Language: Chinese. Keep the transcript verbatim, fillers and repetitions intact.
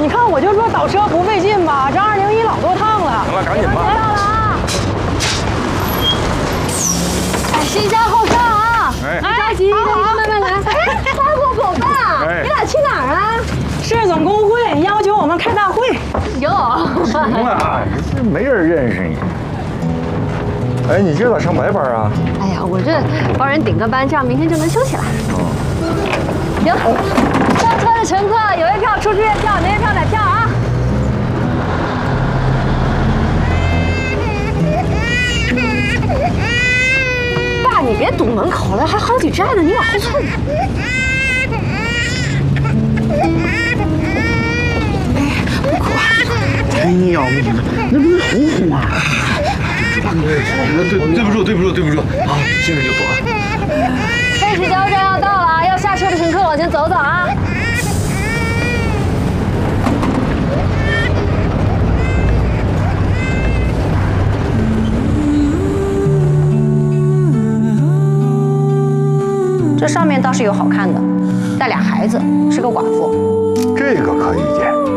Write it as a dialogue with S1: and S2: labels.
S1: 你看我就说倒车不费劲吧，这二零一老多趟了。
S2: 行了，赶紧吧。
S1: 到了啊！
S3: 哎，先加后上啊！
S2: 哎，
S3: 别着急，慢慢来。哎，花果果爸，
S2: 哎
S3: 你俩去哪儿啊？
S1: 市总工会要求我们开大会。
S3: 哟，
S2: 行了，这没人认识你。哎，你今儿咋上白班啊？
S3: 哎呀，我这帮人顶个班，这样明天就能休息了。行，上车的乘客有月票出住院票，没月票买票啊。爸，你别堵门口了，还好几站呢，你往后凑点。
S4: 真要命了，那不是红红啊！
S5: 对对不住，对不住，对不住，好，现在就走啊。
S3: 废纸交站要到了啊，要下车的乘客往前走走啊。
S6: 这上面倒是有好看的，带俩孩子，是个寡妇。
S2: 这个可以见。